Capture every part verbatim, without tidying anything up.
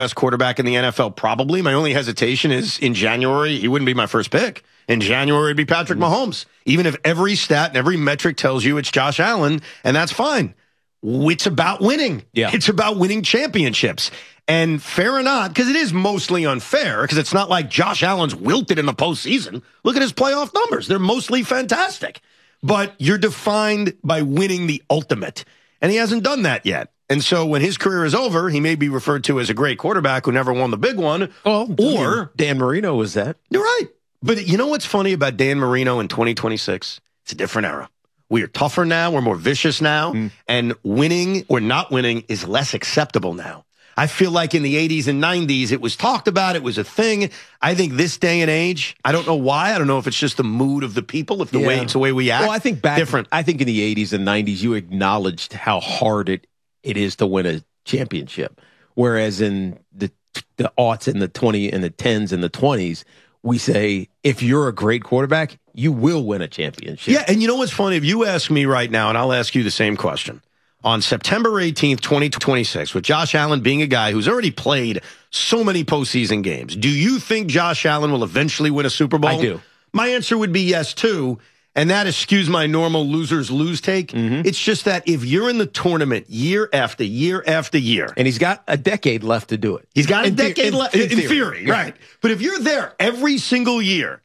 best quarterback in the N F L? Probably. My only hesitation is in January, he wouldn't be my first pick. In January, it'd be Patrick Mahomes. Even if every stat and every metric tells you it's Josh Allen, and that's fine. It's about winning. Yeah. It's about winning championships. And fair or not, because it is mostly unfair, because it's not like Josh Allen's wilted in the postseason. Look at his playoff numbers. They're mostly fantastic. But you're defined by winning the ultimate. And he hasn't done that yet. And so when his career is over, he may be referred to as a great quarterback who never won the big one. Oh, or Dan Marino was that. You're right. But you know what's funny about Dan Marino in twenty twenty-six? It's a different era. We are tougher now. We're more vicious now. Mm. And winning or not winning is less acceptable now. I feel like in the eighties and nineties, it was talked about. It was a thing. I think this day and age, I don't know why. I don't know if it's just the mood of the people, if the yeah. way it's the way we act. Well, I think back, different. I think in the eighties and nineties, you acknowledged how hard it, it is to win a championship. Whereas in the the aughts and the twenty and the tens and the twenties, we say, if you're a great quarterback, you will win a championship. Yeah, and you know what's funny? If you ask me right now, and I'll ask you the same question, on September eighteenth, twenty twenty-six, with Josh Allen being a guy who's already played so many postseason games, do you think Josh Allen will eventually win a Super Bowl? I do. My answer would be yes, too. And that eschews my normal losers lose take. Mm-hmm. It's just that if you're in the tournament year after year after year. And he's got a decade left to do it. He's got a in decade left, in, in, theory, theory yeah. right. But if you're there every single year,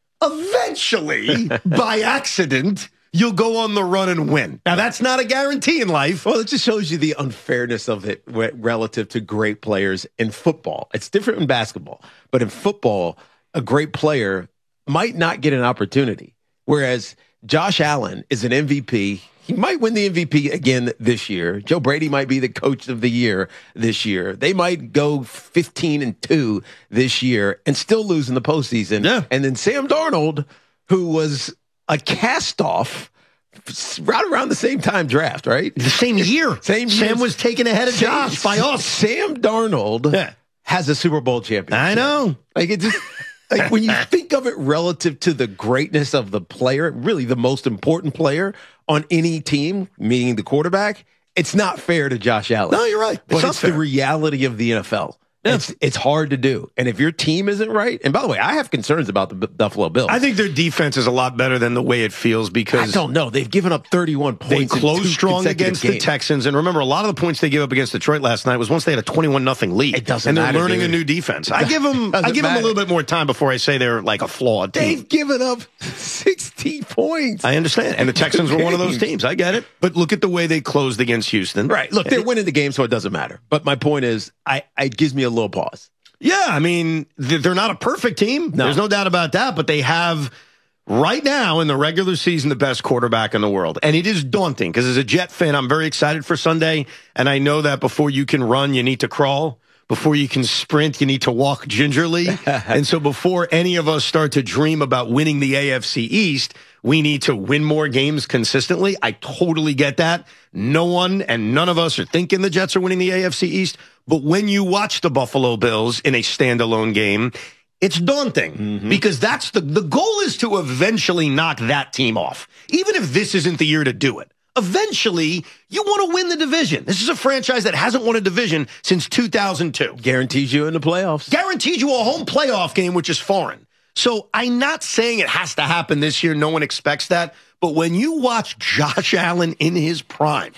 eventually, by accident, you'll go on the run and win. Now, that's not a guarantee in life. Well, it just shows you the unfairness of it relative to great players in football. It's different in basketball. But in football, a great player might not get an opportunity. Whereas Josh Allen is an M V P. He might win the M V P again this year. Joe Brady might be the coach of the year this year. They might go fifteen and two this year and still lose in the postseason. Yeah. And then Sam Darnold, who was a cast-off right around the same time draft, right? The same year. Same year. Sam was taken ahead of Sam, Josh by us. Sam Darnold yeah. has a Super Bowl championship. I know. Like it just... Like when you think of it relative to the greatness of the player, really the most important player on any team, meaning the quarterback, it's not fair to Josh Allen. No, you're right. It's but it's fair. the reality of the N F L. Yeah. It's it's hard to do. And if your team isn't right, and by the way, I have concerns about the B- Buffalo Bills. I think their defense is a lot better than the way it feels because I don't know. They've given up thirty-one they points. closed in two strong against games. the Texans. And remember, a lot of the points they gave up against Detroit last night was once they had a twenty-one nothing lead. It doesn't And they're matter, learning dude. a new defense. I give them I give them a little bit more time before I say they're like a flawed team. They've given up sixty points. I understand. And the Texans were one of those teams. I get it. But look at the way they closed against Houston. Right. Look, they're winning the game, so it doesn't matter. But my point is, I it gives me a little pause. Yeah, I mean, they're not a perfect team. No. There's no doubt about that, but they have right now in the regular season the best quarterback in the world. And it is daunting because as a Jet fan, I'm very excited for Sunday. And I know that before you can run, you need to crawl. Before you can sprint, you need to walk gingerly. And so before any of us start to dream about winning the A F C East, we need to win more games consistently. I totally get that. No one and none of us are thinking the Jets are winning the A F C East. But when you watch the Buffalo Bills in a standalone game, it's daunting mm-hmm. because that's the, the goal is to eventually knock that team off. Even if this isn't the year to do it. Eventually, you want to win the division. This is a franchise that hasn't won a division since two thousand two. Guarantees you in the playoffs. Guarantees you a home playoff game, which is foreign. So I'm not saying it has to happen this year. No one expects that. But when you watch Josh Allen in his prime,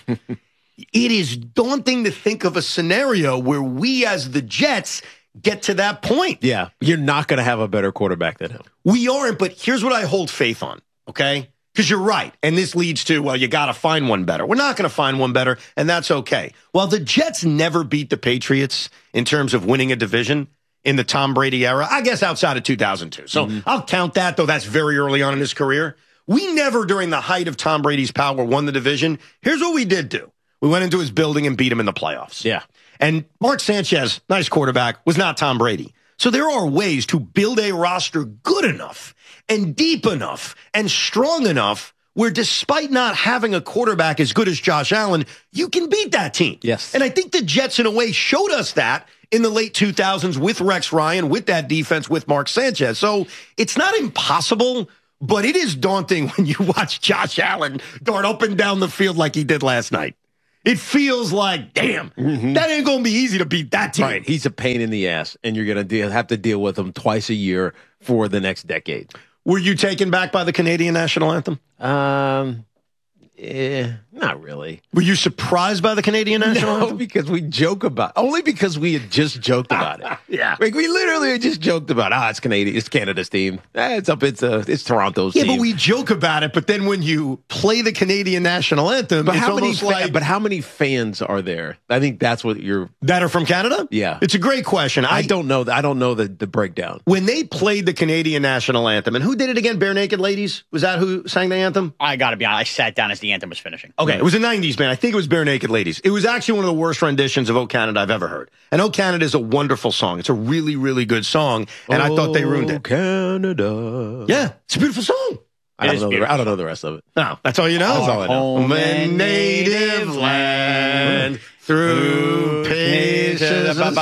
it is daunting to think of a scenario where we as the Jets get to that point. Yeah, you're not going to have a better quarterback than him. We aren't, but here's what I hold faith on, okay? Because you're right, and this leads to, well, you got to find one better. We're not going to find one better, and that's okay. While the Jets never beat the Patriots in terms of winning a division in the Tom Brady era, I guess outside of two thousand two. So mm-hmm. I'll count that, though that's very early on in his career. We never, during the height of Tom Brady's power, won the division. Here's what we did do. We went into his building and beat him in the playoffs. Yeah. And Mark Sanchez, nice quarterback, was not Tom Brady. So there are ways to build a roster good enough and deep enough and strong enough where despite not having a quarterback as good as Josh Allen, you can beat that team. Yes. And I think the Jets, in a way, showed us that in the late two thousands with Rex Ryan, with that defense, with Mark Sanchez. So it's not impossible, but it is daunting when you watch Josh Allen dart up and down the field like he did last night. It feels like, damn, mm-hmm. that ain't going to be easy to beat that team. Right. He's a pain in the ass, and you're going to have to deal with him twice a year for the next decade. Were you taken back by the Canadian national anthem? Um, eh, not really. Were you surprised by the Canadian national no, anthem? because we joke about only because we had just joked about it. yeah, like we literally had just joked about ah, it's Canadian, it's Canada's team. Eh, it's up, it's uh, it's Toronto's yeah, team. Yeah, but we joke about it. But then when you play the Canadian national anthem, but it's how many? almost Fa- like but how many fans are there? I think that's what you're that are from Canada. Yeah, it's a great question. I, I don't know. I don't know the the breakdown. When they played the Canadian national anthem, and who did it again? Bare Naked Ladies? Was that who sang the anthem? I got to be honest. I sat down as the anthem was finishing. Okay, it was a nineties band. I think it was Bare Naked Ladies. It was actually one of the worst renditions of "O Canada" I've ever heard. And "O Canada" is a wonderful song. It's a really, really good song, and oh, I thought they ruined it. Canada. Yeah, it's a beautiful song. I don't, know the, I don't know the rest of it. No, that's all you know. That's all I know. Home and native land through pages. But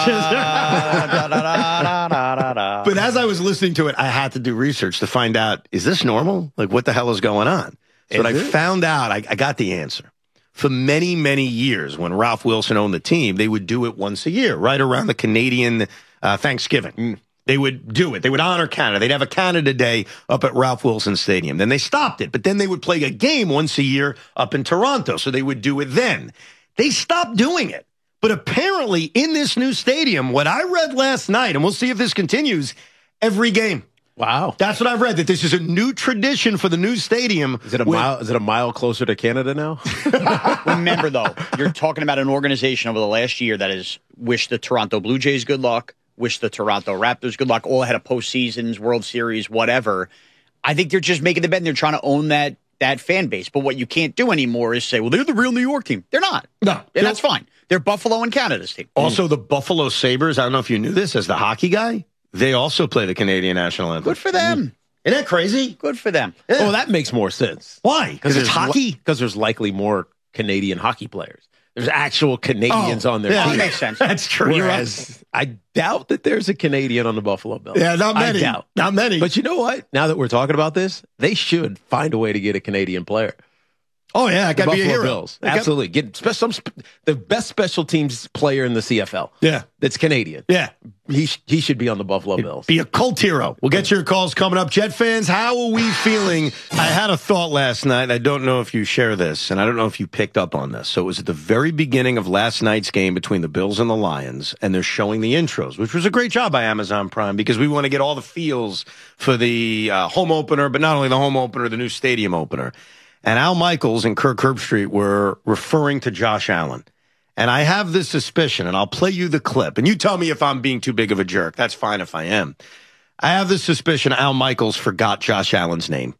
as I was listening to it, I had to do research to find out, is this normal? Like, what the hell is going on? So when I found out, I, I got the answer. For many, many years, when Ralph Wilson owned the team, they would do it once a year, right around the Canadian uh, Thanksgiving. Mm. They would do it. They would honor Canada. They'd have a Canada Day up at Ralph Wilson Stadium. Then they stopped it, but then they would play a game once a year up in Toronto, so they would do it then. They stopped doing it. But apparently, in this new stadium, what I read last night, and we'll see if this continues, every game. Wow. That's what I've read, that this is a new tradition for the new stadium. Is it a mile Is it a mile closer to Canada now? Remember, though, you're talking about an organization over the last year that has wished the Toronto Blue Jays good luck, wish the Toronto Raptors good luck, all ahead of postseasons, World Series, whatever. I think they're just making the bet and they're trying to own that that fan base. But what you can't do anymore is say, well, they're the real New York team. They're not. No. And that's fine. They're Buffalo and Canada's team. Also, the Buffalo Sabres, I don't know if you knew this, as the hockey guy, they also play the Canadian national anthem. Good for them. Mm. Isn't that crazy? Good for them. Yeah. Oh, that makes more sense. Why? Because it's hockey? Because li- there's likely more Canadian hockey players. There's actual Canadians oh, on their yeah, team. That makes sense. That's true. Whereas I doubt that there's a Canadian on the Buffalo Bills. Yeah, not many. I doubt. Not many. But you know what? Now that we're talking about this, they should find a way to get a Canadian player. Oh, yeah. It got to be a hero. Bills. Absolutely. Get spe- some spe- the best special teams player in the C F L. Yeah. That's Canadian. Yeah. He sh- he should be on the Buffalo Bills. Be a cult hero. We'll get your calls coming up. Jet fans, how are we feeling? I had a thought last night. I don't know if you share this, and I don't know if you picked up on this. So it was at the very beginning of last night's game between the Bills and the Lions, and they're showing the intros, which was a great job by Amazon Prime because we want to get all the feels for the uh, home opener, but not only the home opener, the new stadium opener. And Al Michaels and Kirk Herbstreit were referring to Josh Allen. And I have this suspicion, and I'll play you the clip, and you tell me if I'm being too big of a jerk. That's fine if I am. I have this suspicion Al Michaels forgot Josh Allen's name.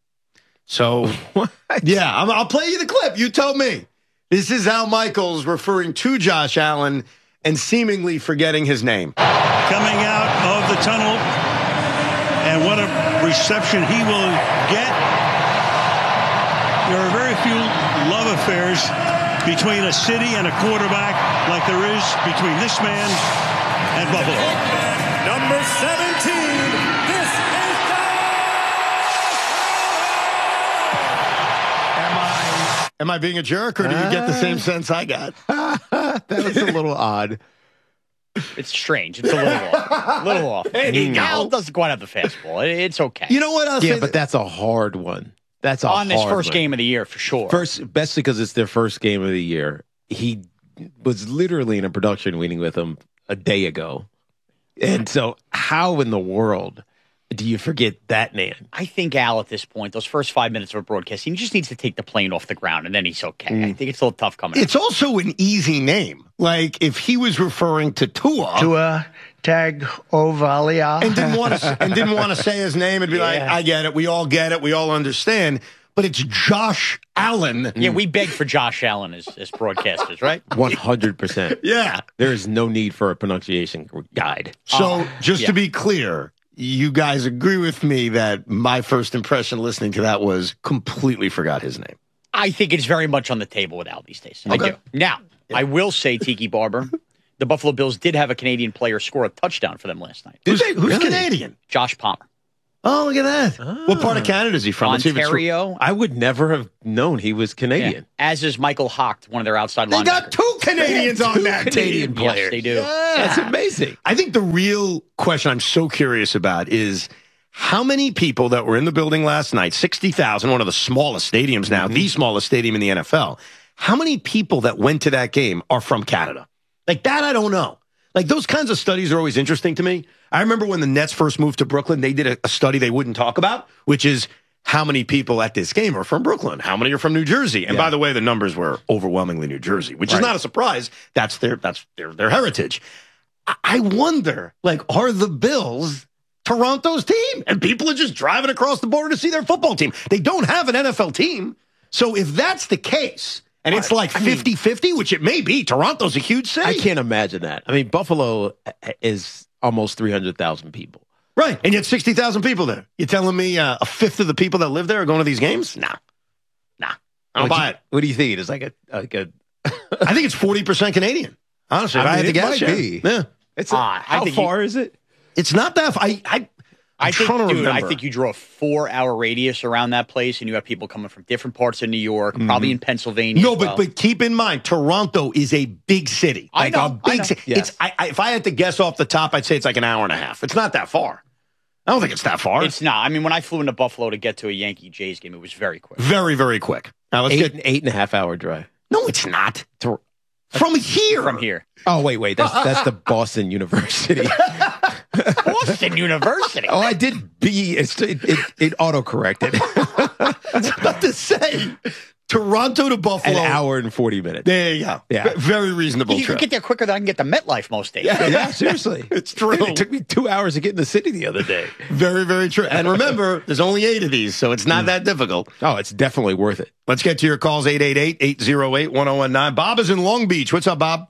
So, yeah, I'm, I'll play you the clip. You tell me. This is Al Michaels referring to Josh Allen and seemingly forgetting his name. Coming out of the tunnel, and what a reception he will get. There are very few love affairs between a city and a quarterback like there is between this man and Buffalo. Number seventeen, this is Am I, am I being a jerk, or do you get the same sense I got? That was a little odd. It's strange. It's a little off. A little off. Hey, Al doesn't quite have the fastball. It's okay. You know what? I'll yeah, say but that's a hard one. That's a on this hard first one. game of the year for sure. First, especially because it's their first game of the year. He was literally in a production meeting with him a day ago, and so how in the world do you forget that man? I think Al at this point, those first five minutes of a broadcast, he just needs to take the plane off the ground, and then he's okay. Mm. I think it's a little tough coming. It's out. Also an easy name. Like if he was referring to Tua, Tua Tagovailoa, and didn't want to and didn't want to say his name, and be yeah. like, "I get it. We all get it. We all understand." But it's Josh Allen. Yeah, we beg for Josh Allen as, as broadcasters, right? One hundred percent. Yeah, there is no need for a pronunciation guide. So, uh, just yeah. to be clear, you guys agree with me that my first impression listening to that was completely forgot his name. I think it's very much on the table with Al these days. Okay. I do. Now, yeah. I will say, Tiki Barber, the Buffalo Bills did have a Canadian player score a touchdown for them last night. Who's, who's really? Canadian? Josh Palmer. Oh, look at that. Ah. What part of Canada is he from? Let's see if it's- Ontario. I would never have known he was Yeah. Canadian. As is Michael Hocht, one of their outside They linebackers. got two Canadians on Two that Canadian team. Yes, players. they do. That's amazing. I think the real question I'm so curious about is how many people that were in the building last night, sixty thousand, one of the smallest stadiums now, Mm-hmm. the smallest stadium in the N F L, how many people that went to that game are from Canada? Like that, I don't know. Like those kinds of studies are always interesting to me. I remember when the Nets first moved to Brooklyn, they did a, a study they wouldn't talk about, which is how many people at this game are from Brooklyn? How many are from New Jersey? And Yeah. by the way, the numbers were overwhelmingly New Jersey, which is Right. not a surprise. That's their that's their their heritage. I, I wonder, like, are the Bills Toronto's team? And people are just driving across the border to see their football team. They don't have an N F L team. So if that's the case, and it's like fifty-fifty, which it may be, Toronto's a huge city. I can't imagine that. I mean, Buffalo is almost three hundred thousand people. Right. And yet sixty thousand people there. You're telling me uh, a fifth of the people that live there are going to these games? Nah. Nah. I don't What buy do you- it. What do you think? It's like a, like a I think it's forty percent Canadian. Honestly, if I, I had mean, to it guess. might Yeah. be. Yeah. it's a, Uh, I how think far is it? It's not that. I, I, I'm I think, trying to dude, remember. I think you draw a four-hour radius around that place, and you have people coming from different parts of New York, probably in Pennsylvania. No, as but well. but keep in mind, Toronto is a big city. I Like know, a I big know. city. Yes. It's I, I, if I had to guess off the top, I'd say it's like an hour and a half. It's not that far. I don't think it's that far. It's not. I mean, when I flew into Buffalo to get to a Yankee Jays game, it was very quick. very very quick. Now let's Eight, get. eight and a half hour drive. No, it's not. From here. From here. Oh, wait, wait. That's that's the Boston University. Boston University. Oh, I did B. It's, it, it, it auto-corrected. I was about to say Toronto to Buffalo. An hour and forty minutes. There you go. Yeah. V- very reasonable You trip. can get there quicker than I can get to MetLife most days. Yeah. Yeah, seriously. It's true. It took me two hours to get in the city the other day. Very, very true. And remember, there's only eight of these, so it's not that difficult. Oh, it's definitely worth it. Let's get to your calls, eight eight eight, eight oh eight, one oh one nine. Bob is in Long Beach. What's up, Bob?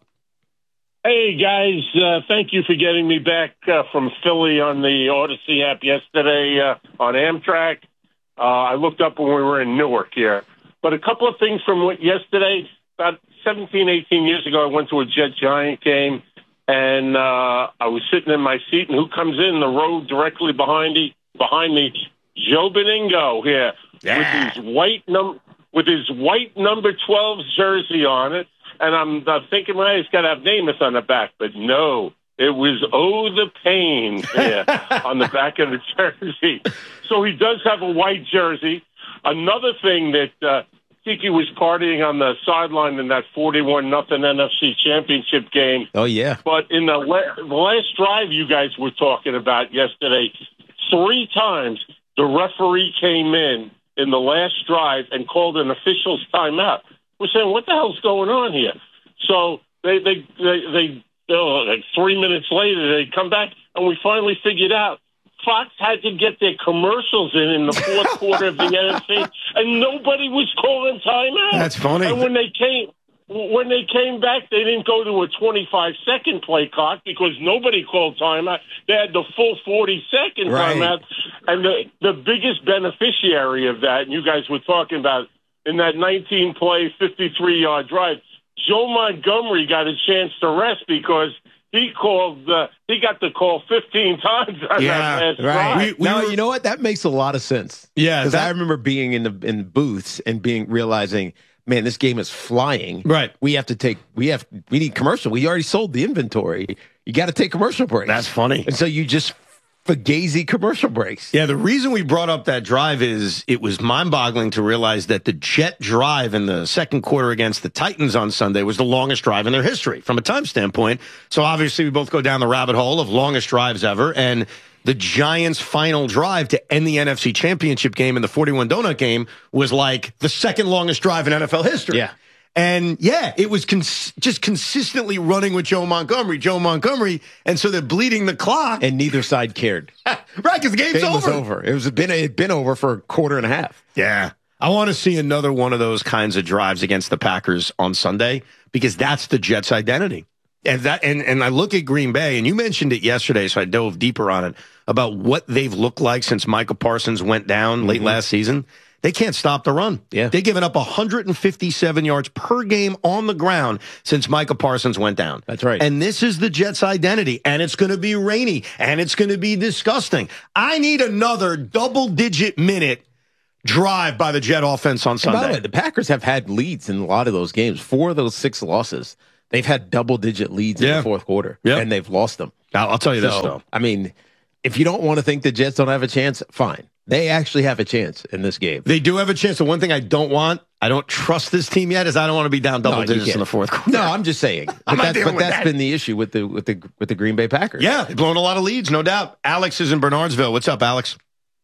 Hey, guys. Uh, thank you for getting me back uh, from Philly on the Odyssey app yesterday uh, on Amtrak. Uh, I looked up when we were in Newark here. But a couple of things from what- yesterday. About seventeen, eighteen years ago, I went to a Jet Giant game, and uh, I was sitting in my seat, and who comes in the row directly behind me? Behind me, Joe Beningo here Yeah. with his white num with his white number twelve jersey on it. And I'm uh, thinking, well, he's got to have Namath on the back. But no, it was Oh the Pain there on the back of the jersey. So he does have a white jersey. Another thing that uh, Tiki was partying on the sideline in that forty-one nothing N F C championship game. Oh, yeah. But in the, la- the last drive you guys were talking about yesterday, three times the referee came in in the last drive and called an official's timeout. We're saying, what the hell's going on here? So they, they, they, they oh, like three minutes later, they come back, and we finally figured out Fox had to get their commercials in in the fourth quarter of the N F C, and nobody was calling timeout. That's funny. And when they came, when they came back, they didn't go to a twenty-five second play clock because nobody called timeout. They had the full forty second Right. timeout, and the the biggest beneficiary of that, and you guys were talking about in that nineteen play, fifty-three yard drive, Joe Montgomery got a chance to rest because he called. Uh, he got the call fifteen times on Yeah, that last Right. drive. We- we now, were- you know what? That makes a lot of sense. Yeah, Because that- I remember being in the in the booths and being realizing, man, this game is flying. Right. We have to take. We have. We need commercial. We already sold the inventory. You got to take commercial breaks. That's funny. And so you just fugazi commercial breaks. Yeah, the reason we brought up that drive is it was mind-boggling to realize that the Jet drive in the second quarter against the Titans on Sunday was the longest drive in their history from a time standpoint. So obviously we both go down the rabbit hole of longest drives ever, and the Giants' final drive to end the N F C Championship game in the forty-one donut game was like the second longest drive in N F L history. Yeah. And yeah, it was cons- just consistently running with Joe Montgomery, Joe Montgomery, and so they're bleeding the clock. And neither side cared. right, because the game's Game was over. over. It was been it had been over for a quarter and a half. Yeah. I want to see another one of those kinds of drives against the Packers on Sunday because that's the Jets' identity. And that and, and I look at Green Bay, and you mentioned it yesterday, so I dove deeper on it, about what they've looked like since Michael Parsons went down late last season. They can't stop the run. Yeah. They've given up one hundred fifty-seven yards per game on the ground since Micah Parsons went down. That's right. And this is the Jets' identity. And it's going to be rainy. And it's going to be disgusting. I need another double-digit minute drive by the Jet offense on Sunday. And by the way, the Packers have had leads in a lot of those games. Four of those six losses, they've had double-digit leads Yeah. in the fourth quarter. Yep. And they've lost them. I'll, I'll tell you this, So, though. I mean, if you don't want to think the Jets don't have a chance, fine. They actually have a chance in this game. They do have a chance. The one thing I don't want, I don't trust this team yet, is I don't want to be down double No, you digits in can't. the fourth quarter. No, I'm just saying. I'm But not that's, dealing but with that's that. been the issue with the with the with the Green Bay Packers. Yeah, they've blown a lot of leads, no doubt. Alex is in Bernardsville. What's up, Alex?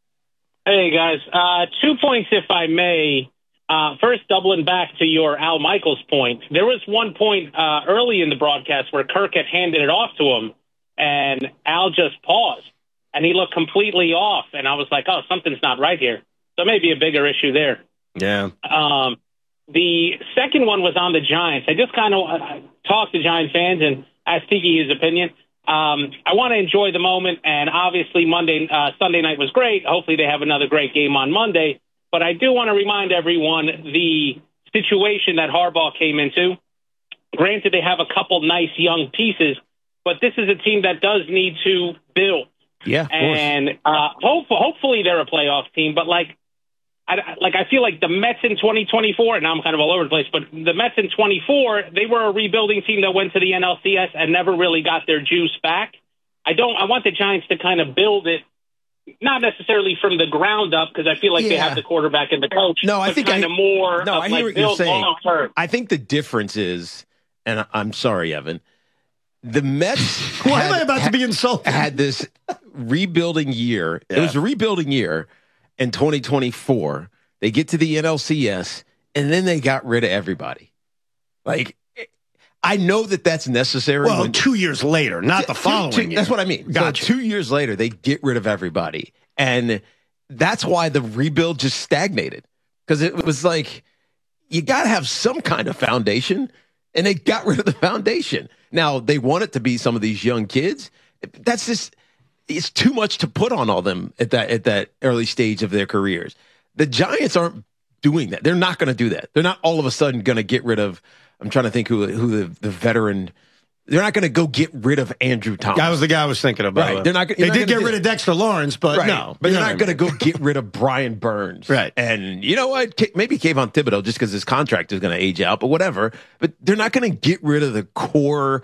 Hey, guys. Uh, two points, if I may. Uh, first, doubling back to your Al Michaels point, there was one point uh, early in the broadcast where Kirk had handed it off to him, and Al just paused, and he looked completely off, and I was like, oh, something's not right here. So maybe a bigger issue there. Yeah. Um, the second one was on the Giants. I just kind of uh, talked to Giant fans and asked Tiki his opinion. Um, I want to enjoy the moment, and obviously Monday, uh, Sunday night was great. Hopefully they have another great game on Monday. But I do want to remind everyone the situation that Harbaugh came into. Granted, they have a couple nice young pieces, but this is a team that does need to build. Yeah, of course. And uh, hope, hopefully they're a playoff team. But like, I, like I feel like the Mets in twenty twenty-four, and now I'm kind of all over the place, but the Mets in twenty-four, they were a rebuilding team that went to the N L C S and never really got their juice back. I don't. I want the Giants to kind of build it. Not necessarily from the ground up, because I feel like Yeah. they have the quarterback and the coach. No, I but think kind I- of more. No, of I hear like what you're build saying. long term. I think the difference is, and I- I'm sorry, Evan, the Mets Why had, am I about to be insulted? had this rebuilding year. Yeah. It was a rebuilding year in twenty twenty-four. They get to the N L C S, and then they got rid of everybody. Like, I know that that's necessary. Well, when- two years later, not the Two- following two- year. That's what I mean. Gotcha. So two years later, they get rid of everybody. And that's why the rebuild just stagnated. Because it was like, you got to have some kind of foundation. And they got rid of the foundation. Now, they want it to be some of these young kids. That's just, it's too much to put on all them at that, at that early stage of their careers. The Giants aren't doing that. They're not going to do that. They're not all of a sudden going to get rid of, I'm trying to think who, who the, the veteran, they're not going to go get rid of Andrew Thomas. That was the guy I was thinking about. Right. They're not- They you're not did gonna get do rid that. of Dexter Lawrence, but Right. no. But you you're know not what I going to mean. go get rid of Brian Burns. Right. And you know what? K- Maybe Kayvon Thibodeau, just because his contract is going to age out, but whatever. But they're not going to get rid of the core,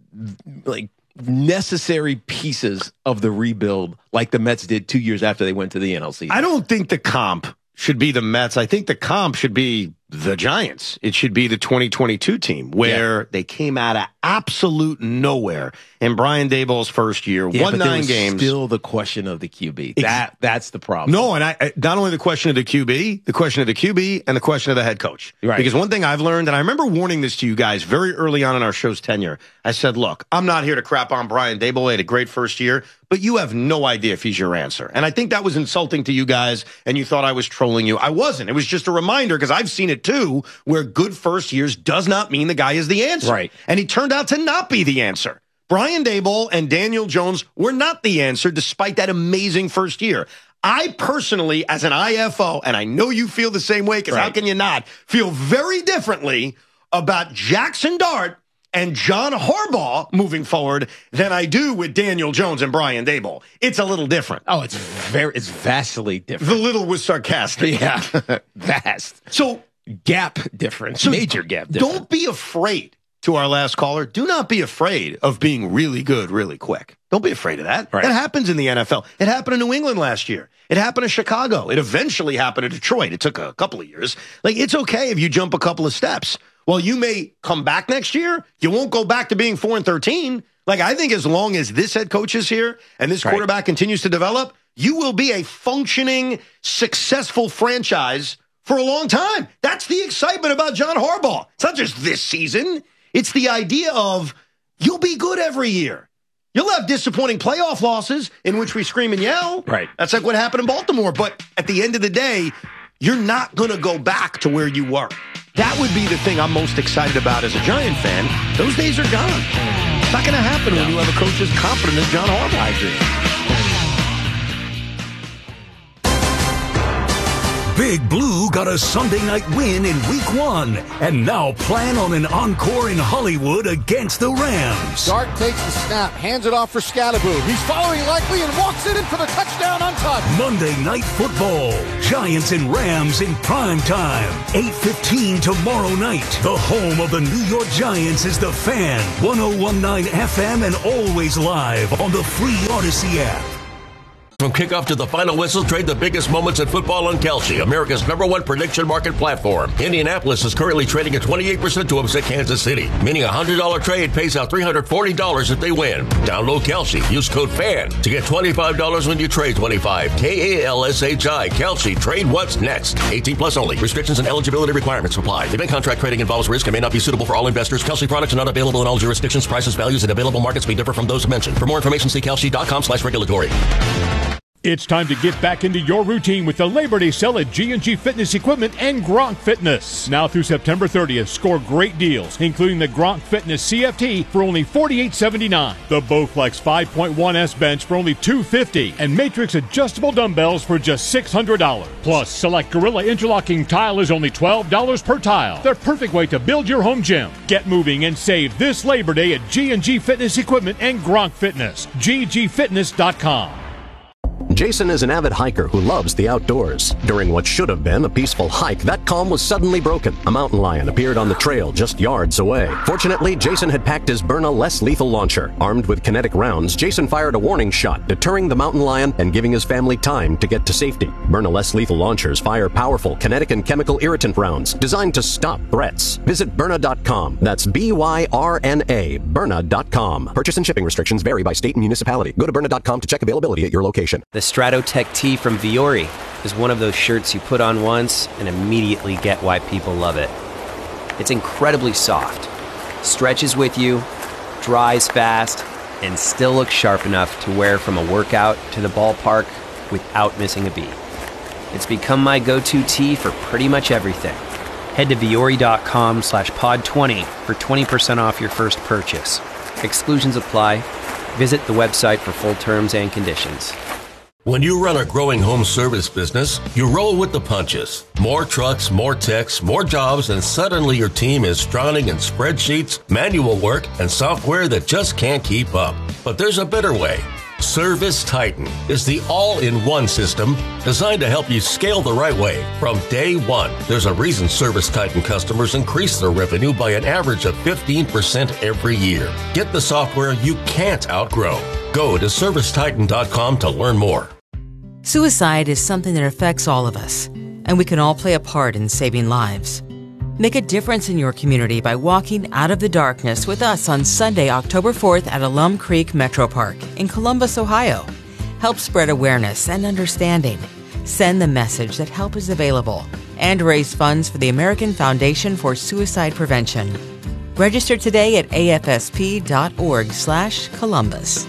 like, necessary pieces of the rebuild like the Mets did two years after they went to the N L C S. I don't think the comp should be the Mets. I think the comp should be the Giants. It should be the twenty twenty-two team where Yeah. they came out of absolute nowhere in Brian Daboll's first year, Yeah, won but there nine was games. Still the question of the Q B. Ex- That That's the problem. No, and I, I not only the question of the Q B, the question of the Q B, and the question of the head coach. Right. Because one thing I've learned, and I remember warning this to you guys very early on in our show's tenure, I said, look, I'm not here to crap on Brian Daboll. He had a great first year, but you have no idea if he's your answer. And I think that was insulting to you guys, and you thought I was trolling you. I wasn't. It was just a reminder, because I've seen it too, where good first years does not mean the guy is the answer. Right. And he turned out to not be the answer. Brian Daboll and Daniel Jones were not the answer despite that amazing first year. I personally, as an I F O, and I know you feel the same way, because how Right. can you not, feel very differently about Jackson Dart and John Harbaugh moving forward than I do with Daniel Jones and Brian Daboll. It's a little different. Oh, it's very, it's vastly The different. little was sarcastic. Yeah. Vast. So Gap difference. So Major gap difference. don't be afraid, to our last caller, do not be afraid of being really good really quick. Don't be afraid of that. Right. That happens in the N F L. It happened in New England last year. It happened in Chicago. It eventually happened in Detroit. It took a couple of years. Like, it's okay if you jump a couple of steps. Well, you may come back next year. You won't go back to being four and thirteen. Like, I think as long as this head coach is here and this Right. quarterback continues to develop, you will be a functioning, successful franchise for a long time. That's the excitement about John Harbaugh. It's not just this season. It's the idea of you'll be good every year. You'll have disappointing playoff losses in which we scream and yell. Right. That's like what happened in Baltimore. But at the end of the day, you're not going to go back to where you were. That would be the thing I'm most excited about as a Giant fan. Those days are gone. It's not going to happen when you have a coach as confident as John Harbaugh. I agree. Big Blue got a Sunday night win in week one and now plan on an encore in Hollywood against the Rams. Dart takes the snap, hands it off for Scalaboo. He's following likely and walks it in for the touchdown untouched. Monday Night Football. Giants and Rams in prime time. eight fifteen tomorrow night. The home of the New York Giants is The Fan. one oh one point nine F M and always live on the free Odyssey app. From kickoff to the final whistle, trade the biggest moments in football on Kalshi, America's number one prediction market platform. Indianapolis is currently trading at twenty-eight percent to upset Kansas City, meaning a one hundred dollars trade pays out three hundred forty dollars if they win. Download Kalshi. Use code FAN to get twenty-five dollars when you trade twenty-five. K A L S H I. Kalshi. Trade what's next. eighteen plus only. Restrictions and eligibility requirements apply. Event contract trading involves risk and may not be suitable for all investors. Kalshi products are not available in all jurisdictions. Prices, values, and available markets may differ from those mentioned. For more information, see kalshi.com slash regulatory. It's time to get back into your routine with the Labor Day sale at G and G Fitness Equipment and Gronk Fitness. Now through September thirtieth, score great deals, including the Gronk Fitness C F T for only forty-eight seventy-nine, the Bowflex five point one S bench for only two fifty, and Matrix adjustable dumbbells for just six hundred dollars. Plus, select Gorilla interlocking tile is only twelve dollars per tile. The perfect way to build your home gym. Get moving and save this Labor Day at G and G Fitness Equipment and Gronk Fitness. G G fitness dot com. Jason is an avid hiker who loves the outdoors. During what should have been a peaceful hike, that calm was suddenly broken. A mountain lion appeared on the trail just yards away. Fortunately, Jason had packed his Byrna less lethal launcher. Armed with kinetic rounds, Jason fired a warning shot, deterring the mountain lion and giving his family time to get to safety. Byrna less lethal launchers fire powerful kinetic and chemical irritant rounds designed to stop threats. Visit Byrna dot com. That's B Y R N A, Byrna dot com. Purchase and shipping restrictions vary by state and municipality. Go to Byrna dot com to check availability at your location. The Stratotech Tee from Viore is one of those shirts you put on once and immediately get why people love it. It's incredibly soft, stretches with you, dries fast, and still looks sharp enough to wear from a workout to the ballpark without missing a beat. It's become my go-to tee for pretty much everything. Head to Viore.com slash pod 20 for twenty percent off your first purchase. Exclusions apply. Visit the website for full terms and conditions. When you run a growing home service business, you roll with the punches. More trucks, more techs, more jobs, and suddenly your team is drowning in spreadsheets, manual work, and software that just can't keep up. But there's a better way. Service Titan is the all-in-one system designed to help you scale the right way. From day one, there's a reason Service Titan customers increase their revenue by an average of fifteen percent every year. Get the software you can't outgrow. Go to service titan dot com to learn more. Suicide is something that affects all of us, and we can all play a part in saving lives. Make a difference in your community by walking out of the darkness with us on Sunday, October fourth at Alum Creek Metro Park in Columbus, Ohio. Help spread awareness and understanding. Send the message that help is available and raise funds for the American Foundation for Suicide Prevention. Register today at A F S P dot org slash Columbus.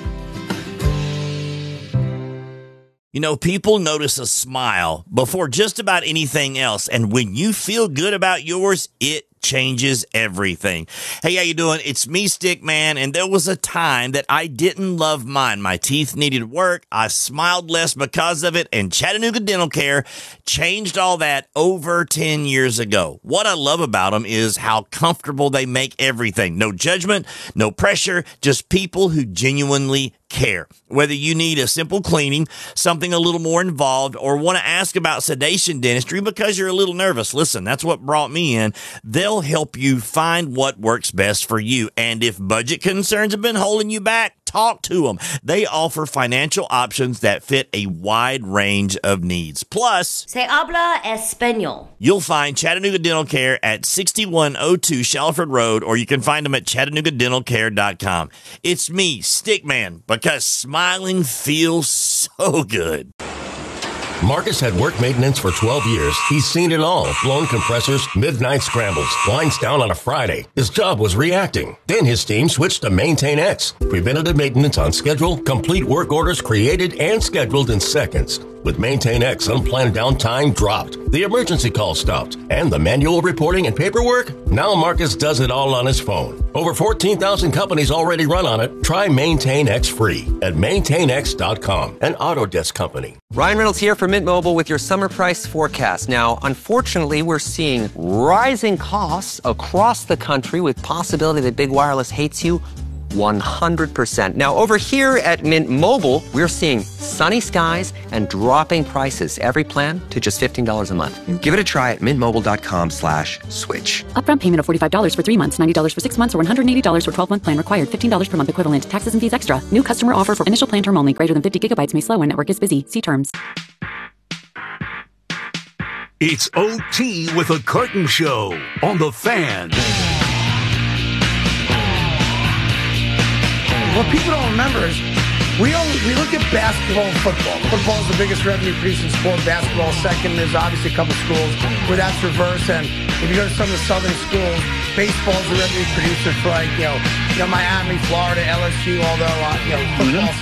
You know, people notice a smile before just about anything else. And when you feel good about yours, it changes everything. Hey, how you doing? It's me, Stickman, and there was a time that I didn't love mine. My teeth needed work. I smiled less because of it, and Chattanooga Dental Care changed all that over ten years ago. What I love about them is how comfortable they make everything. No judgment, no pressure, just people who genuinely care. Whether you need a simple cleaning, something a little more involved, or want to ask about sedation dentistry because you're a little nervous, listen, that's what brought me in. They'll help you find what works best for you. And if budget concerns have been holding you back, talk to them. They offer financial options that fit a wide range of needs. Plus, Se habla español. You'll find Chattanooga Dental Care at sixty-one oh two Shalford Road, or you can find them at chattanooga dental care dot com. It's me, Stickman, because smiling feels so good. Marcus had work maintenance for twelve years. He's seen it all. Blown compressors, midnight scrambles, lines down on a Friday. His job was reacting. Then his team switched to Maintain X. Preventative maintenance on schedule, complete work orders created and scheduled in seconds. With Maintain X, unplanned downtime dropped, the emergency call stopped, and the manual reporting and paperwork? Now Marcus does it all on his phone. Over fourteen thousand companies already run on it. Try Maintain X free at maintain x dot com, an Autodesk company. Ryan Reynolds here for Mint Mobile with your summer price forecast. Now, unfortunately, we're seeing rising costs across the country with possibility that big wireless hates you one hundred percent. Now, over here at Mint Mobile, we're seeing sunny skies and dropping prices. Every plan to just fifteen dollars a month. Give it a try at mintmobile.com slash switch. Upfront payment of forty-five dollars for three months, ninety dollars for six months, or one hundred eighty dollars for twelve-month plan required. fifteen dollars per month equivalent. Taxes and fees extra. New customer offer for initial plan term only. Greater than fifty gigabytes may slow when network is busy. See terms. It's O T with a Carton Show on The Fan. What people don't remember is we only we look at basketball and football. Football is the biggest revenue producing sport. Basketball second. There's obviously a couple schools where that's reverse. And if you go to some of the southern schools, baseball is a revenue producer for like you know, you know Miami, Florida, L S U. Although uh, you know football.